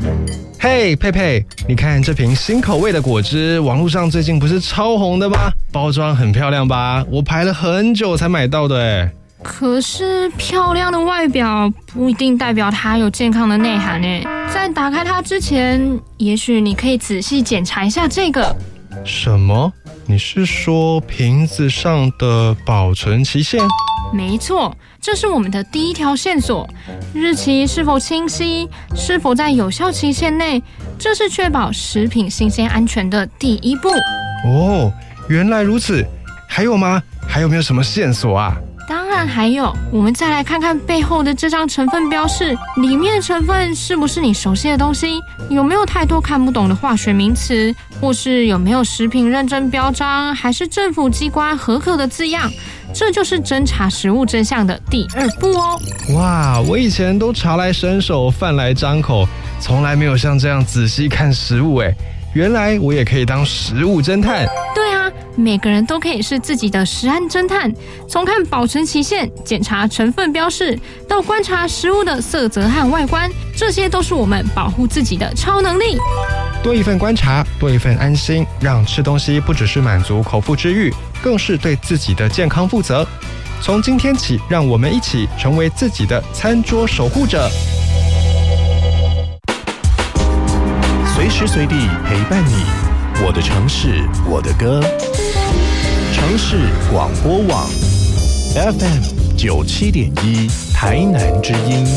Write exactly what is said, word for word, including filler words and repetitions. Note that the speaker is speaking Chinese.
嘿，佩佩，你看这瓶新口味的果汁，网络上最近不是超红的吗？包装很漂亮吧？我排了很久才买到的哎。 可是漂亮的外表不一定代表它有健康的内涵诶。在打开它之前，也许你可以仔细检查一下这个。 什么？你是说瓶子上的保存期限？ 没错，这是我们的第一条线索，日期是否清晰，是否在有效期限内，这是确保食品新鲜安全的第一步。 哦，原来如此，还有吗？还有没有什么线索啊？ 当然还有，我们再来看看背后的这张成分标示，里面的成分是不是你熟悉的东西？有没有太多看不懂的化学名词？或是有没有食品认证标章，还是政府机关核可的字样？这就是侦查食物真相的第二步哦。 哇，我以前都茶来伸手，饭来张口，从来没有像这样仔细看食物诶。原来我也可以当食物侦探。 对啊，每个人都可以是自己的食安侦探，从看保存期限、检查成分标示，到观察食物的色泽和外观，这些都是我们保护自己的超能力。 多一份观察，多一份安心，让吃东西不只是满足口腹之欲，更是对自己的健康负责。从今天起，让我们一起成为自己的餐桌守护者， 随时随地陪伴你。我的城市，我的歌。城市广播网 F M 九七点一，台南之音。